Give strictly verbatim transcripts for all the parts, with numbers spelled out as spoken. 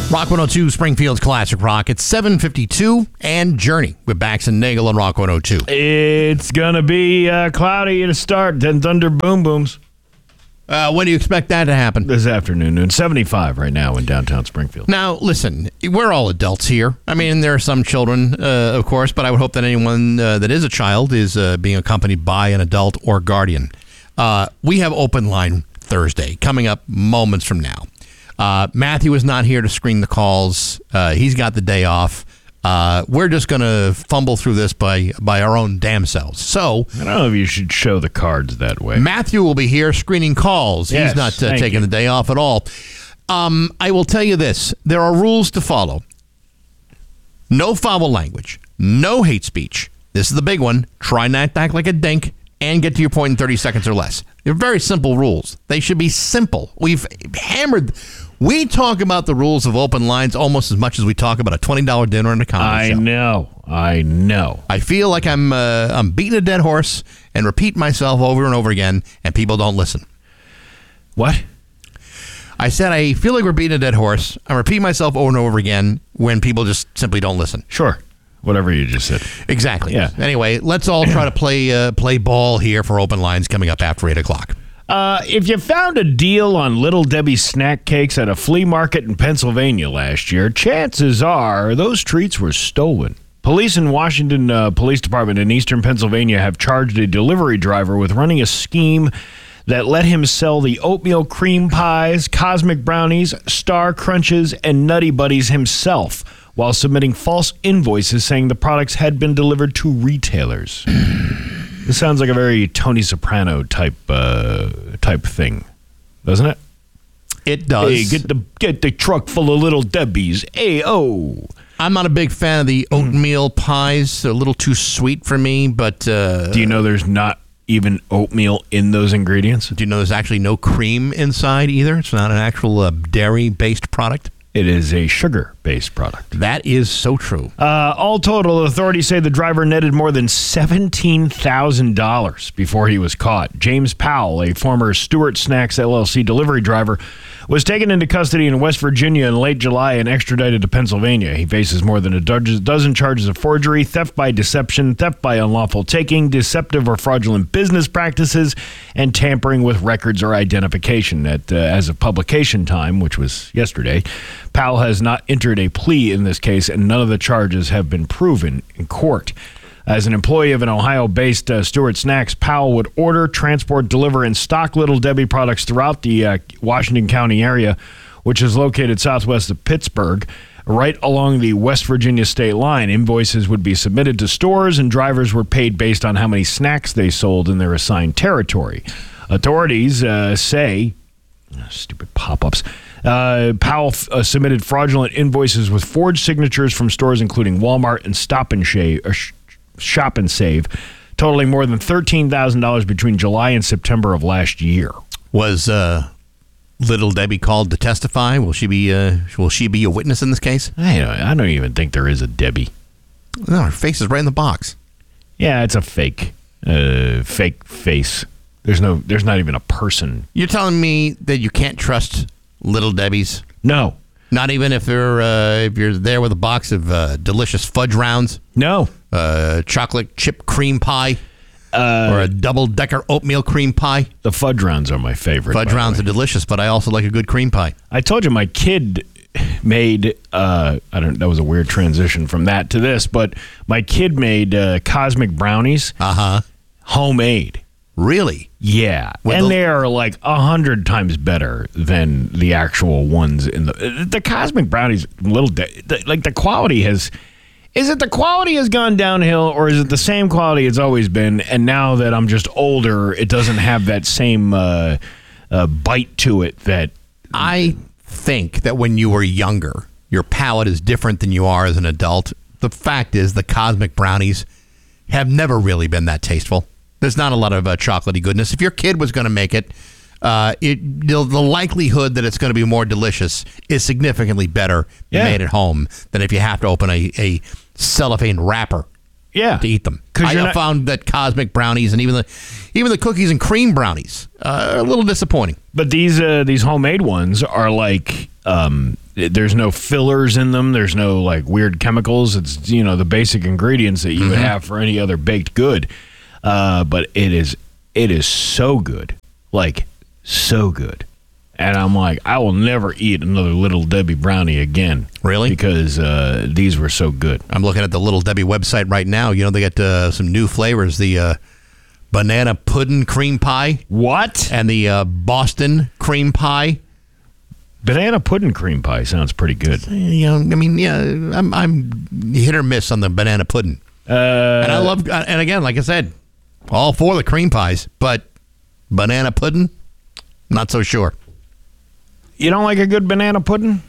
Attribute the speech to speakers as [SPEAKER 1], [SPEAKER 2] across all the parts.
[SPEAKER 1] Rock one oh two, Springfield's Classic Rock. It's seven fifty-two and Journey with Bax and Nagel on Rock one oh two.
[SPEAKER 2] It's going to be uh, cloudy to start, then thunder boom booms.
[SPEAKER 1] Uh, when do you expect that to happen?
[SPEAKER 2] This afternoon, noon. seventy-five right now in downtown Springfield.
[SPEAKER 1] Now, listen, we're all adults here. I mean, there are some children, uh, of course, but I would hope that anyone uh, that is a child is uh, being accompanied by an adult or guardian. Uh, we have Open Line Thursday coming up moments from now. Uh, Matthew is not here to screen the calls. Uh, he's got the day off. Uh, we're just going to fumble through this by, by our own damn selves. So
[SPEAKER 2] I don't know if you should show the cards that way.
[SPEAKER 1] Matthew will be here screening calls.
[SPEAKER 2] Yes,
[SPEAKER 1] he's not uh, taking
[SPEAKER 2] you.
[SPEAKER 1] the day off at all. Um, I will tell you this. There are rules to follow. No foul language. No hate speech. This is the big one. Try not to act like a dink and get to your point in thirty seconds or less. They're very simple rules. They should be simple. We've hammered... We talk about the rules of open lines almost as much as we talk about a twenty dollars dinner and a comedy
[SPEAKER 2] I
[SPEAKER 1] show.
[SPEAKER 2] I know. I know.
[SPEAKER 1] I feel like I'm uh, I'm beating a dead horse and repeat myself over and over again, and people don't listen.
[SPEAKER 2] What?
[SPEAKER 1] I said I feel like we're beating a dead horse. I repeat myself over and over again when people just simply don't listen.
[SPEAKER 2] Sure. Whatever you just said.
[SPEAKER 1] Exactly.
[SPEAKER 2] Yeah.
[SPEAKER 1] Anyway, let's all try to play uh, play ball here for open lines coming up after eight o'clock.
[SPEAKER 2] Uh, if you found a deal on Little Debbie's snack cakes at a flea market in Pennsylvania last year, chances are those treats were stolen. Police in Washington uh, Police Department in eastern Pennsylvania have charged a delivery driver with running a scheme that let him sell the oatmeal cream pies, cosmic brownies, star crunches, and nutty buddies himself while submitting false invoices saying the products had been delivered to retailers. This sounds like a very Tony Soprano type uh, type thing, doesn't it?
[SPEAKER 1] It does.
[SPEAKER 2] Hey, get the get the truck full of Little Debbie's. Hey, oh.
[SPEAKER 1] I'm not a big fan of the oatmeal pies. They're a little too sweet for me, but... Uh,
[SPEAKER 2] Do you know there's not even oatmeal in those ingredients?
[SPEAKER 1] Do you know there's actually no cream inside either? It's not an actual uh, dairy-based product?
[SPEAKER 2] It is a sugar-based product.
[SPEAKER 1] That is so true.
[SPEAKER 2] Uh, all total, authorities say the driver netted more than seventeen thousand dollars before he was caught. James Powell, a former Stewart Snacks L L C delivery driver, was taken into custody in West Virginia in late July and extradited to Pennsylvania. He faces more than a dozen charges of forgery, theft by deception, theft by unlawful taking, deceptive or fraudulent business practices, and tampering with records or identification. At, uh, as of publication time, which was yesterday, Powell has not entered a plea in this case, and none of the charges have been proven in court. As an employee of an Ohio-based uh, Stewart Snacks, Powell would order, transport, deliver, and stock Little Debbie products throughout the uh, Washington County area, which is located southwest of Pittsburgh, right along the West Virginia state line. Invoices would be submitted to stores, and drivers were paid based on how many snacks they sold in their assigned territory. Authorities uh, say... Oh, stupid pop-ups. Uh, Powell uh, submitted fraudulent invoices with forged signatures from stores including Walmart and Stop and Shave, or sh- Shop and Save, totaling more than thirteen thousand dollars between July and September of last year.
[SPEAKER 1] Was uh, Little Debbie called to testify? Will she be uh, Will she be a witness in this case?
[SPEAKER 2] I don't, I don't even think there is a Debbie.
[SPEAKER 1] No, her face is right in the box.
[SPEAKER 2] Yeah, it's a fake, uh, fake face. There's no, there's not even a person.
[SPEAKER 1] You're telling me that you can't trust Little Debbie's?
[SPEAKER 2] No.
[SPEAKER 1] Not even if you're uh, if you're there with a box of uh, delicious fudge rounds?
[SPEAKER 2] No.
[SPEAKER 1] Uh, chocolate chip cream pie?
[SPEAKER 2] Uh,
[SPEAKER 1] or a double-decker oatmeal cream pie?
[SPEAKER 2] The fudge rounds are my favorite.
[SPEAKER 1] Fudge rounds are delicious, but I also like a good cream pie.
[SPEAKER 2] I told you my kid made, uh, I don't, that was a weird transition from that to this, but my kid made uh, cosmic brownies.
[SPEAKER 1] Uh-huh.
[SPEAKER 2] Homemade.
[SPEAKER 1] Really?
[SPEAKER 2] Yeah.
[SPEAKER 1] With
[SPEAKER 2] and
[SPEAKER 1] the-
[SPEAKER 2] they are like a hundred times better than the actual ones in the, the cosmic brownies, little, de- the, like the quality has, is it the quality has gone downhill, or is it the same quality it's always been? And now that I'm just older, it doesn't have that same uh, uh, bite to it that
[SPEAKER 1] I think that when you were younger, your palate is different than you are as an adult. The fact is the cosmic brownies have never really been that tasteful. There's not a lot of uh, chocolatey goodness. If your kid was going to make it, uh, it the, the likelihood that it's going to be more delicious is significantly better
[SPEAKER 2] Yeah.
[SPEAKER 1] made at home than if you have to open a, a cellophane wrapper
[SPEAKER 2] yeah.
[SPEAKER 1] to eat them.
[SPEAKER 2] 'Cause
[SPEAKER 1] I
[SPEAKER 2] you're
[SPEAKER 1] have
[SPEAKER 2] not-
[SPEAKER 1] found that cosmic brownies and even the even the cookies and cream brownies uh, are a little disappointing.
[SPEAKER 2] But these uh, these homemade ones are like um, there's no fillers in them. There's no like weird chemicals. It's, you know, the basic ingredients that you mm-hmm. would have for any other baked good. Uh, but it is it is so good, like so good. And I'm like, I will never eat another Little Debbie brownie again.
[SPEAKER 1] Really?
[SPEAKER 2] Because uh, these were so good.
[SPEAKER 1] I'm looking at the Little Debbie website right now. You know, they got uh, some new flavors. The uh, banana pudding cream pie.
[SPEAKER 2] What?
[SPEAKER 1] And the uh, Boston cream pie.
[SPEAKER 2] Banana pudding cream pie sounds pretty good.
[SPEAKER 1] You know, I mean, yeah, I'm, I'm hit or miss on the banana pudding.
[SPEAKER 2] Uh,
[SPEAKER 1] and I love, and again, like I said, all for the cream pies, but banana pudding, not so sure.
[SPEAKER 2] You don't like a good banana pudding?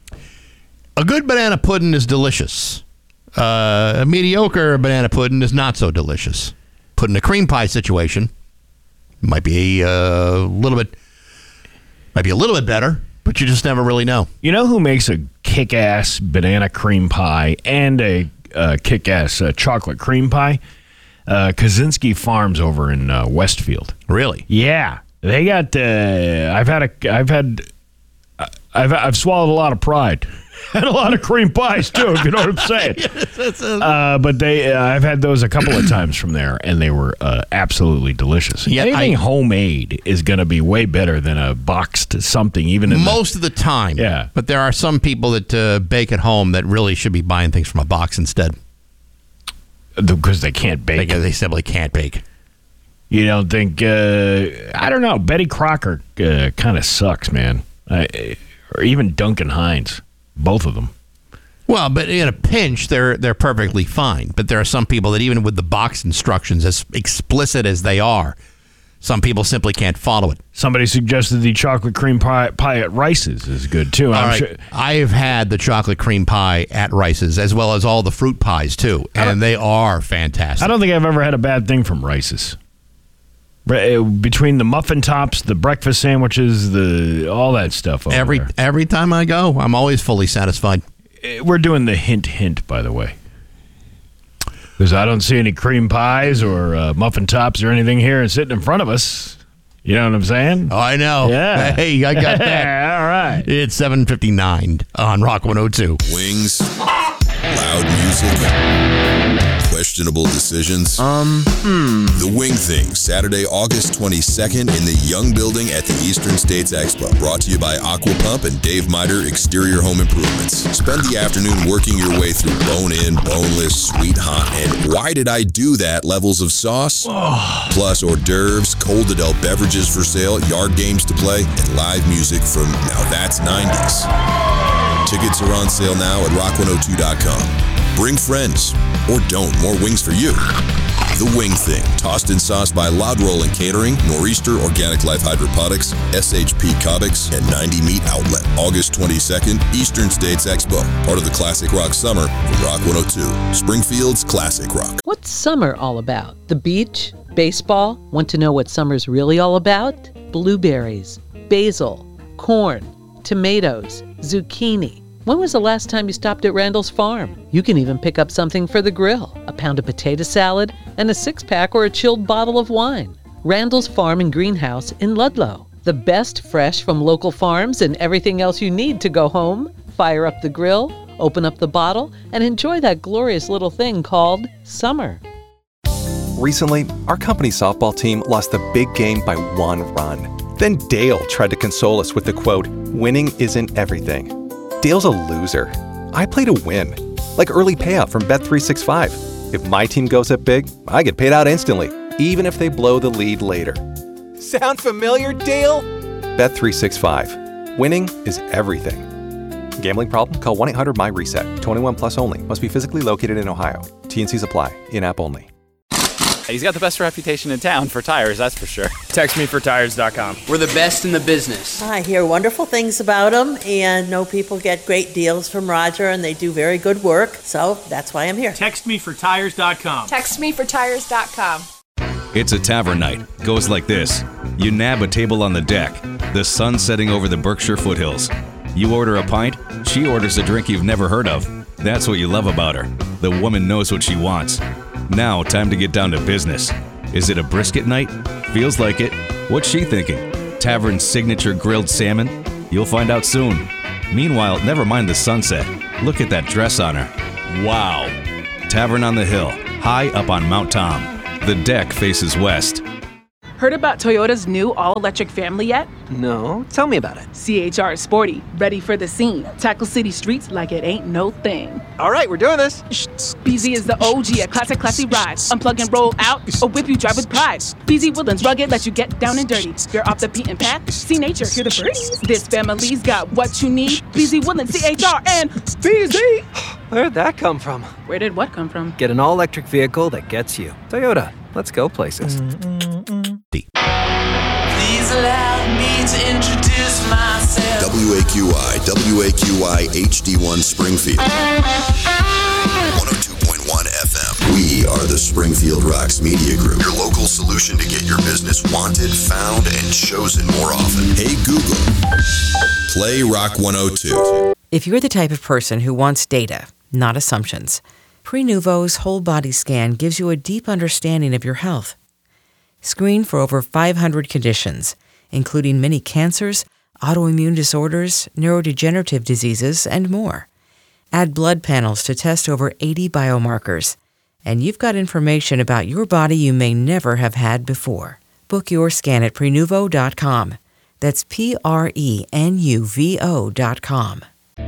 [SPEAKER 1] A good banana pudding is delicious. Uh, a mediocre banana pudding is not so delicious. Put in a cream pie situation, might be a uh, little bit, might be a little bit better, but you just never really know.
[SPEAKER 2] You know who makes a kick-ass banana cream pie and a uh, kick-ass uh, chocolate cream pie? Uh, Kaczynski Farms over in uh, Westfield.
[SPEAKER 1] Really?
[SPEAKER 2] Yeah, they got. Uh, I've had a. I've had. I've I've swallowed a lot of pride and a lot of cream pies too. If you know what I'm saying.
[SPEAKER 1] yes, a-
[SPEAKER 2] uh, but they, uh, I've had those a couple of times from there, and they were uh, absolutely delicious.
[SPEAKER 1] Yeah,
[SPEAKER 2] Anything
[SPEAKER 1] I,
[SPEAKER 2] homemade is going to be way better than a boxed something. Even in
[SPEAKER 1] most
[SPEAKER 2] the,
[SPEAKER 1] of the time.
[SPEAKER 2] Yeah.
[SPEAKER 1] But there are some people that uh, bake at home that really should be buying things from a box instead.
[SPEAKER 2] Because they can't bake.
[SPEAKER 1] Because they simply can't bake.
[SPEAKER 2] You don't think? Uh, I don't know. Betty Crocker uh, kind of sucks, man. I, or even Duncan Hines, both of them.
[SPEAKER 1] Well, but in a pinch, they're they're perfectly fine. But there are some people that even with the box instructions, as explicit as they are, some people simply can't follow it.
[SPEAKER 2] Somebody suggested the chocolate cream pie, pie at Rice's is good too.
[SPEAKER 1] All
[SPEAKER 2] I'm
[SPEAKER 1] right.
[SPEAKER 2] sure.
[SPEAKER 1] I've had the chocolate cream pie at Rice's, as well as all the fruit pies too, and they are fantastic.
[SPEAKER 2] I don't think I've ever had a bad thing from Rice's. Between the muffin tops, the breakfast sandwiches, the all that stuff. Over
[SPEAKER 1] every
[SPEAKER 2] there.
[SPEAKER 1] every time I go, I'm always fully satisfied.
[SPEAKER 2] We're doing the hint, hint, by the way, because I don't see any cream pies or uh, muffin tops or anything here sitting in front of us. You know what I'm saying?
[SPEAKER 1] Oh, I know.
[SPEAKER 2] Yeah.
[SPEAKER 1] Hey, I got that.
[SPEAKER 2] All right.
[SPEAKER 1] It's seven fifty-nine on Rock one oh two.
[SPEAKER 3] Wings, loud music, questionable decisions.
[SPEAKER 4] Um, hmm.
[SPEAKER 3] The Wing Thing, Saturday, August twenty-second in the Young Building at the Eastern States Expo. Brought to you by Aqua Pump and Dave Miter Exterior Home Improvements. Spend the afternoon working your way through bone-in, boneless, sweet, hot, and why did I do that levels of sauce. Oh. Plus hors d'oeuvres, cold adult beverages for sale, yard games to play, and live music from Now That's nineties. Tickets are on sale now at rock one oh two dot com. Bring friends, or don't. More wings for you. The Wing Thing, tossed and sauced by Loud Rollin' Catering, Nor'easter Organic Life Hydroponics, S H P Comics, and ninety Meat Outlet. August twenty-second, Eastern States Expo, part of the Classic Rock Summer from Rock one oh two, Springfield's Classic Rock.
[SPEAKER 5] What's summer all about? The beach? Baseball? Want to know what summer's really all about? Blueberries, basil, corn, tomatoes, zucchini. When was the last time you stopped at Randall's Farm? You can even pick up something for the grill, a pound of potato salad, and a six-pack or a chilled bottle of wine. Randall's Farm and Greenhouse in Ludlow. The best fresh from local farms and everything else you need to go home. Fire up the grill, open up the bottle, and enjoy that glorious little thing called summer.
[SPEAKER 6] Recently, our company softball team lost the big game by one run. Then Dale tried to console us with the quote, "Winning isn't everything." Dale's a loser. I play to win. Like early payout from Bet three sixty-five. If my team goes up big, I get paid out instantly, even if they blow the lead later. Sound familiar, Dale? Bet three sixty-five. Winning is everything. Gambling problem? Call one eight hundred M Y reset. twenty-one plus only. Must be physically located in Ohio. T N Cs apply. In-app only.
[SPEAKER 4] He's got the best reputation in town for tires, that's for sure.
[SPEAKER 7] text me for tires dot com.
[SPEAKER 8] We're the best in the business.
[SPEAKER 9] I hear wonderful things about them and know people get great deals from Roger and they do very good work. So that's why I'm here.
[SPEAKER 7] text me for tires dot com.
[SPEAKER 10] text me for tires dot com.
[SPEAKER 11] It's a tavern night. Goes like this. You nab a table on the deck. The sun setting over the Berkshire foothills. You order a pint. She orders a drink you've never heard of. That's what you love about her. The woman knows what she wants. Now, time to get down to business. Is it a brisket night? Feels like it. What's she thinking? Tavern's signature grilled salmon? You'll find out soon. Meanwhile, never mind the sunset. Look at that dress on her. Wow. Tavern on the Hill, high up on Mount Tom. The deck faces west.
[SPEAKER 8] Heard about Toyota's new all-electric family yet?
[SPEAKER 12] No, tell me about it.
[SPEAKER 8] C H R is sporty, ready for the scene. Tackle city streets like it ain't no thing.
[SPEAKER 12] All right, we're doing this.
[SPEAKER 8] B Z is the O G, a classic, classy ride. Unplug and roll out, or whip you drive with pride. B Z Woodlands rugged, let you get down and dirty. You're off the beaten path, see nature, hear the birdies. This family's got what you need. B Z Woodlands, C H R, and B Z.
[SPEAKER 12] Where'd that come from?
[SPEAKER 8] Where did what come from?
[SPEAKER 12] Get an all-electric vehicle that gets you. Toyota, let's go places.
[SPEAKER 13] Please allow me to introduce myself.
[SPEAKER 3] W A Q I, W A Q I H D one Springfield. one oh two point one F M. We are the Springfield Rocks Media Group, your local solution to get your business wanted, found, and chosen more often. Hey Google, play Rock one oh two.
[SPEAKER 14] If you're the type of person who wants data, not assumptions, Prenuvo's whole body scan gives you a deep understanding of your health. Screen for over five hundred conditions, including many cancers, autoimmune disorders, neurodegenerative diseases, and more. Add blood panels to test over eighty biomarkers, and you've got information about your body you may never have had before. Book your scan at Prenuvo dot com. That's P R E N U V O dot com.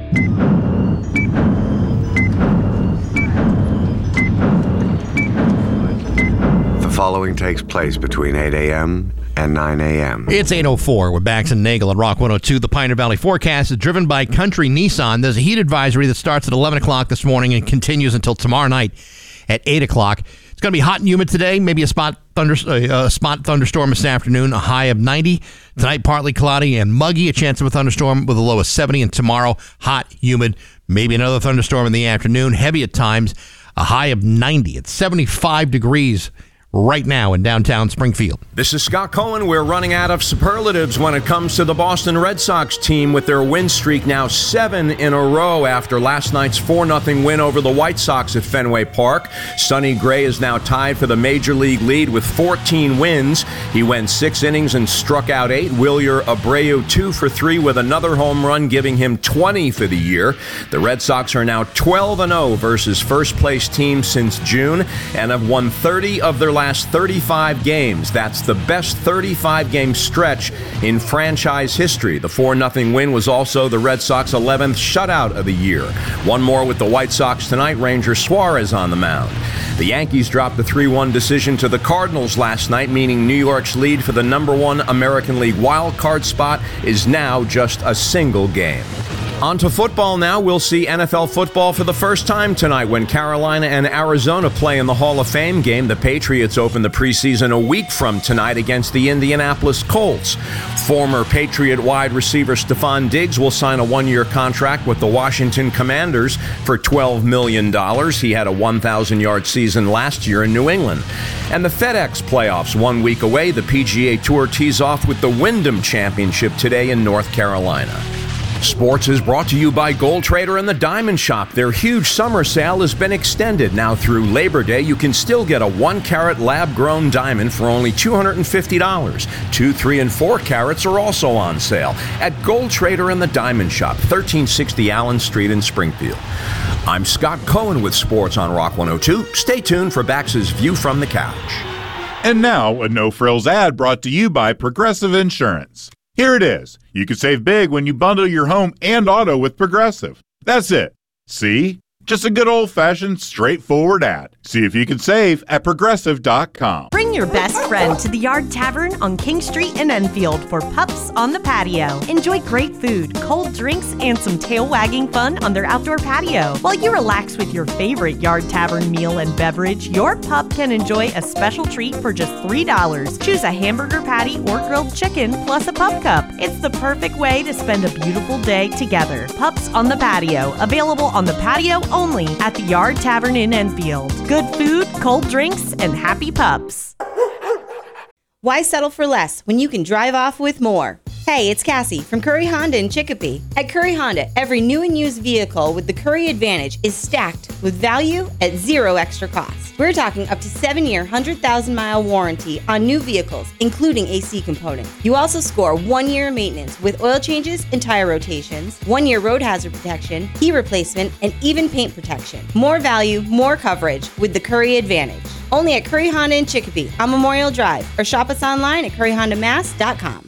[SPEAKER 15] The following takes place between eight a.m. and nine a.m.
[SPEAKER 1] It's eight oh four with Bax and Nagel at Rock one oh two. The Pioneer Valley forecast is driven by Country Nissan. There's a heat advisory that starts at eleven o'clock this morning and continues until tomorrow night at eight o'clock. It's going to be hot and humid today, maybe a spot thunder, uh, a spot thunderstorm this afternoon, a high of ninety. Tonight, partly cloudy and muggy, a chance of a thunderstorm with a low of seventy. And tomorrow, hot, humid, maybe another thunderstorm in the afternoon, heavy at times, a high of ninety. It's seventy-five degrees right now in downtown Springfield.
[SPEAKER 16] This is Scott Cohen. We're running out of superlatives when it comes to the Boston Red Sox team, with their win streak now seven in a row after last night's four nothing win over the White Sox at Fenway Park. Sonny Gray is now tied for the Major League lead with fourteen wins. He went six innings and struck out eight. Wilyer Abreu two for three with another home run, giving him twenty for the year. The Red Sox are now twelve and oh versus first place team since June and have won thirty of their last thirty-five games. That's the best thirty-five game stretch in franchise history. The four nothing win was also the Red Sox eleventh shutout of the year. One more with the White Sox tonight. Ranger Suarez on the mound. The Yankees dropped the three one decision to the Cardinals last night, meaning New York's lead for the number one American League wild card spot is now just a single game. On to football now. We'll see N F L football for the first time tonight when Carolina and Arizona play in the Hall of Fame game. The Patriots open the preseason a week from tonight against the Indianapolis Colts. Former Patriot wide receiver Stephon Diggs will sign a one-year contract with the Washington Commanders for twelve million dollars. He had a one thousand yard season last year in New England. And the FedEx playoffs one week away. The P G A Tour tees off with the Wyndham Championship today in North Carolina. Sports is brought to you by Gold Trader and the Diamond Shop. Their huge summer sale has been extended. Now through Labor Day, you can still get a one carat lab-grown diamond for only two hundred fifty dollars. Two, three, and four carats are also on sale at Gold Trader and the Diamond Shop, thirteen sixty Allen Street in Springfield. I'm Scott Cohen with Sports on Rock one oh two. Stay tuned for Bax's View from the Couch.
[SPEAKER 17] And now, a no-frills ad brought to you by Progressive Insurance. Here it is. You can save big when you bundle your home and auto with Progressive. That's it. See? Just a good old-fashioned, straightforward ad. See if you can save at Progressive dot com.
[SPEAKER 18] Bring your best friend to the Yard Tavern on King Street in Enfield for Pups on the Patio. Enjoy great food, cold drinks, and some tail-wagging fun on their outdoor patio. While you relax with your favorite Yard Tavern meal and beverage, your pup can enjoy a special treat for just three dollars. Choose a hamburger patty or grilled chicken plus a pup cup. It's the perfect way to spend a beautiful day together. Pups on the Patio, available on the patio only at the Yard Tavern in Enfield. Good food, cold drinks, and happy pups.
[SPEAKER 19] Why settle for less when you can drive off with more? Hey, it's Cassie from Curry Honda in Chicopee. At Curry Honda, every new and used vehicle with the Curry Advantage is stacked with value at zero extra cost. We're talking up to seven-year, one hundred thousand mile warranty on new vehicles, including A C components. You also score one-year maintenance with oil changes and tire rotations, one-year road hazard protection, key replacement, and even paint protection. More value, more coverage with the Curry Advantage. Only at Curry Honda in Chicopee on Memorial Drive, or shop us online at curry honda mass dot com.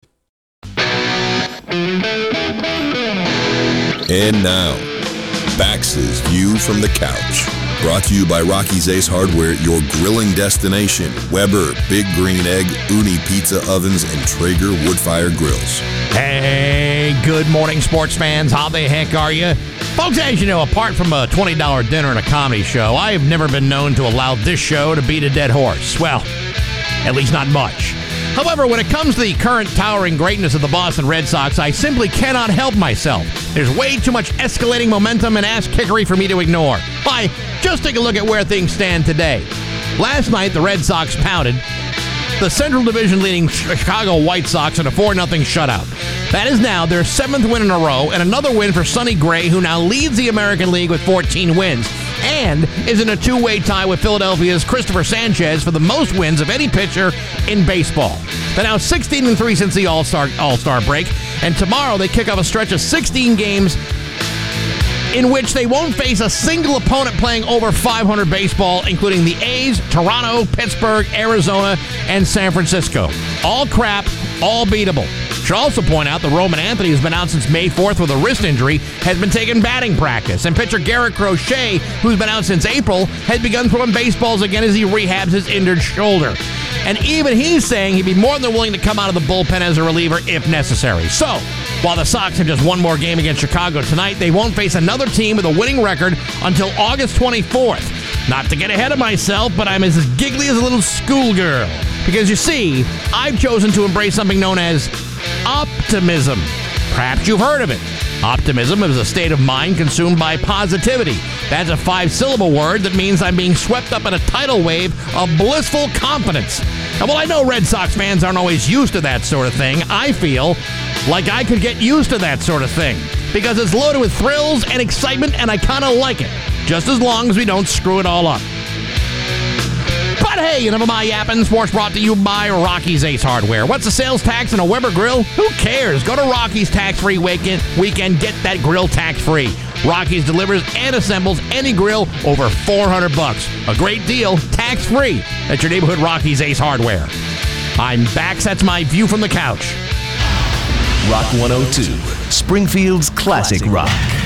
[SPEAKER 3] And now, Bax's View from the Couch. Brought to you by Rocky's Ace Hardware, your grilling destination. Weber, Big Green Egg, Uni Pizza Ovens, and Traeger Woodfire Grills.
[SPEAKER 1] Hey, good morning, sports fans. How the heck are you? Folks, as you know, apart from a twenty dollars dinner and a comedy show, I have never been known to allow this show to beat a dead horse. Well, at least not much. However, when it comes to the current towering greatness of the Boston Red Sox, I simply cannot help myself. There's way too much escalating momentum and ass-kickery for me to ignore. Why, just take a look at where things stand today. Last night, the Red Sox pounded the Central Division leading Chicago White Sox in a four nothing shutout. That is now their seventh win in a row, and another win for Sonny Gray, who now leads the American League with fourteen wins, and is in a two-way tie with Philadelphia's Christopher Sanchez for the most wins of any pitcher in baseball. They're now sixteen and three since the All-Star All-Star break, and tomorrow they kick off a stretch of sixteen games in which they won't face a single opponent playing over five hundred baseball, including the A's, Toronto, Pittsburgh, Arizona, and San Francisco. All crap, all beatable. Should also point out that Roman Anthony has been out since May fourth with a wrist injury, has been taking batting practice, and pitcher Garrett Crochet, who's been out since April, has begun throwing baseballs again as he rehabs his injured shoulder. And even he's saying he'd be more than willing to come out of the bullpen as a reliever if necessary. So, while the Sox have just one more game against Chicago tonight, they won't face another team with a winning record until August twenty-fourth. Not to get ahead of myself, but I'm as giggly as a little schoolgirl. Because you see, I've chosen to embrace something known as optimism. Perhaps you've heard of it. Optimism is a state of mind consumed by positivity. That's a five-syllable word that means I'm being swept up in a tidal wave of blissful confidence. And while I know Red Sox fans aren't always used to that sort of thing, I feel like I could get used to that sort of thing. Because it's loaded with thrills and excitement, and I kind of like it. Just as long as we don't screw it all up. But hey, enough of my yapping. Sports brought to you by Rocky's Ace Hardware. What's the sales tax on a Weber grill? Who cares? Go to Rocky's tax-free weekend. Weekend, get that grill tax-free. Rocky's delivers and assembles any grill over four hundred bucks. A great deal, tax-free. At your neighborhood Rocky's Ace Hardware. I'm back. That's my view from the couch.
[SPEAKER 20] Rock one oh two, Springfield's classic rock.